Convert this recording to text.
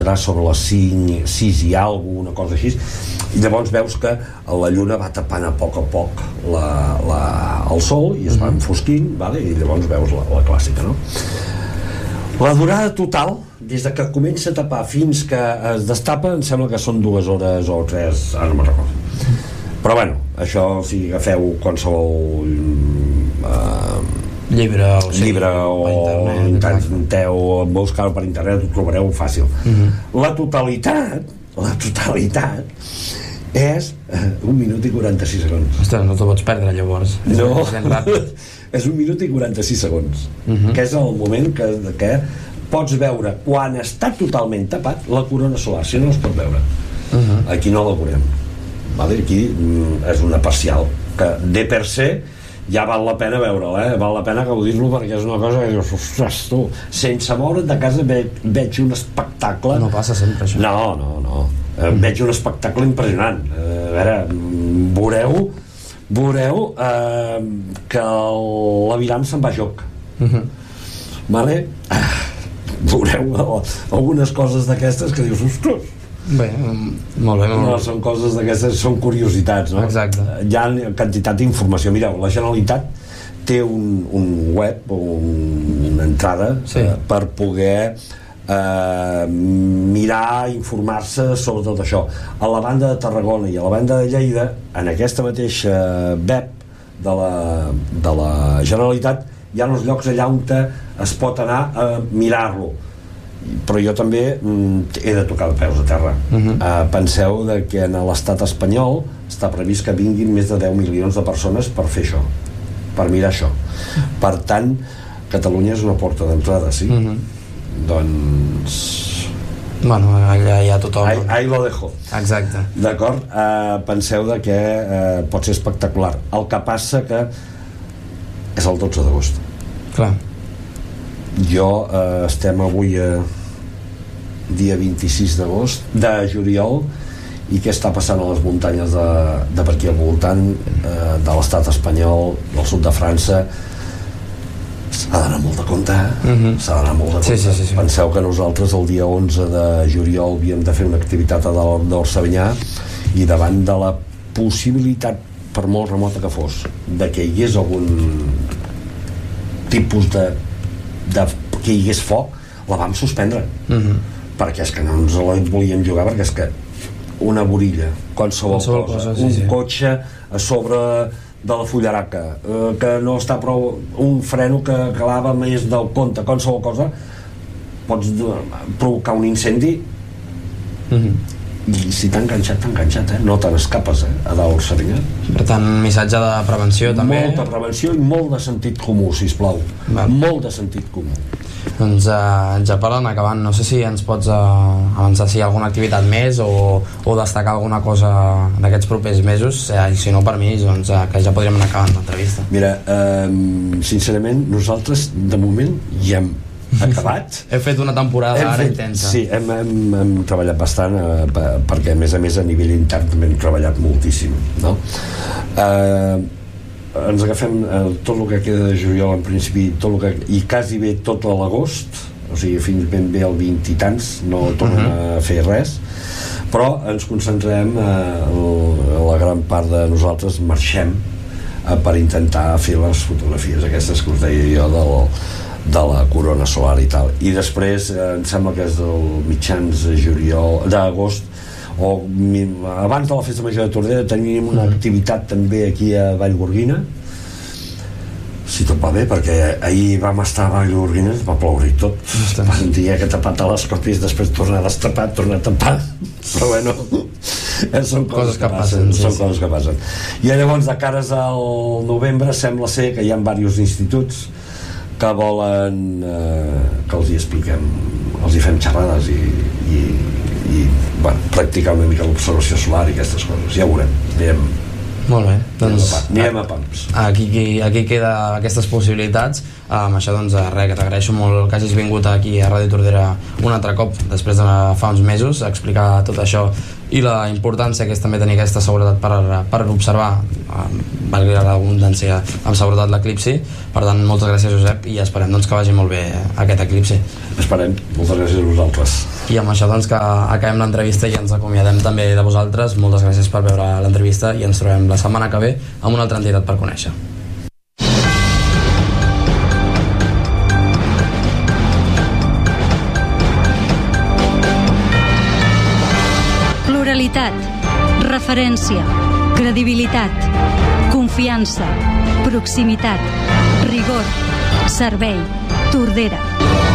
sobre les 6 i alguna una cosa així, i llavors veus que la lluna va tapant a poc el sol i es va enfosquint, vale? I llavors veus la clàssica, no? La durada total des de que comença a tapar fins que es destapa em sembla que són 2 hores o 3, ara no me'n recordo, però bueno, això si agafeu qualsevol llibre o intenteu buscar-ho per internet, ho trobareu fàcil. La totalitat és 1 minut i 46 segons. Ostres, no t'ho pots perdre llavors. No, és 1 minut i 46 segons, que és el moment que pots veure quan està totalment tapat la corona solar, si no es pot veure. Aquí no la veurem, vale? Aquí és una parcial que de per se ja val la pena veure'l, val la pena gaudir-lo, perquè és una cosa que dius, ostres, tu, sense moure't de casa veig un espectacle. No passa sempre això. No. Veig un espectacle impressionant. A veure, veureu que l'aviram se'n va a joc. Vale? Veureu algunes coses d'aquestes que dius, ostres. Bé, molt bé. No, són coses d'aquestes, són curiositats, no? Exacte. Hi ha quantitat d'informació. Mireu, la Generalitat té un web, una entrada per poder mirar, informar-se sobre tot això. A la banda de Tarragona i a la banda de Lleida, en aquesta mateixa web de la Generalitat, hi ha uns llocs allà on es pot anar a mirar-lo, però jo també he de tocar de peus a terra. Penseu que en l'estat espanyol està previst que vinguin més de 10 milions de persones per fer això, per mirar això. Per tant, Catalunya és una porta d'entrada, sí? Doncs... Bueno, allà hi ha tothom. Ahí lo dejo. Exacte. D'acord? Penseu que pot ser espectacular. El que passa que és el 12 d'agost. Clar. Estem avui dia 26 de juliol, i què està passant a les muntanyes de per aquí al voltant de l'estat espanyol, del sud de França? S'ha d'anar molt de compte, s'ha d'anar molt de compte. Sí. Penseu que nosaltres el dia 11 de juliol havíem de fer una activitat a d'Orsavinyà, i davant de la possibilitat, per molt remota que fos, de que hi hagués algun tipus que hi hagués foc, la vam suspendre, perquè és que no ens la volíem jugar, perquè és que una borilla, qualsevol cosa, cotxe a sobre de la fullaraca, que no està prou, un freno que clava més del compte, qualsevol cosa, pots provocar un incendi, i si t'ha enganxat, no te n'escapes, a dalt Serinyà. Per tant, missatge de prevenció també. Molta prevenció i molt de sentit comú, sisplau. Molt de sentit comú. Doncs ja per anar acabant, no sé si ens pots avançar si hi ha alguna activitat més o destacar alguna cosa d'aquests propers mesos, i si no per mi, doncs que ja podríem anar acabant l'entrevista. Mira, sincerament nosaltres de moment ja hem acabat. Hem fet una temporada ara intensa. Sí, hem treballat bastant, perquè a més a nivell intern també hem treballat moltíssim, no? Ens agafem tot el que queda de juliol en principi, i quasi bé tot l'agost, o sigui, fins ben bé el 20 i tants no tornem a fer res, però ens concentrem, la gran part de nosaltres marxem per intentar fer les fotografies aquestes que us deia jo de la corona solar i tal, i després em sembla que és del mitjans d'agost o abans de la festa major de Tordera tenim una activitat també aquí a Vallgorguina, si tot va bé, perquè ahir vam estar a Vallgorguina, va ploure i tot, va sentir que tapat telescopis, després tornar a destapar, tornar a tapar, però bueno, són coses que passen, coses que passen. I llavors de cares al novembre sembla ser que hi ha diversos instituts que volen que els hi expliquem, els hi fem xerrades i bueno, practicar una mica l'observació solar i aquestes coses, ja ho veurem. Molt bé, doncs anirem a pams. Aquí queda aquestes possibilitats. Amb això doncs res, que t'agraeixo molt que hagis vingut aquí a Ràdio Tordera un altre cop després de fa uns mesos a explicar tot això i la importància que és també tenir aquesta seguretat per observar, valgui la redundància, amb seguretat l'eclipsi. Per tant, moltes gràcies, Josep, i esperem doncs que vagi molt bé aquest eclipsi. Esperem, moltes gràcies a vosaltres. i amb això doncs que acabem l'entrevista i ens acomiadem també de vosaltres. Moltes gràcies per veure l'entrevista i ens trobem la setmana que ve amb una altra entitat per conèixer. Pluralitat, referència, credibilitat, confiança, proximitat, rigor, servei, Tordera.